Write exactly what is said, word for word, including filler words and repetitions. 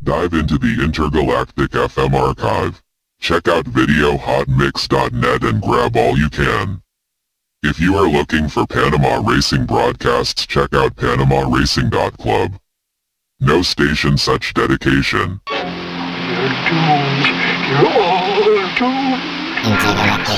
Dive into the intergalactic F M archive. Check out video hot mix dot net and grab all you can. If you are looking for Panama racing broadcasts, check out panama racing dot club. No station such dedication. You're doomed. You're all doomed. Intergalactic.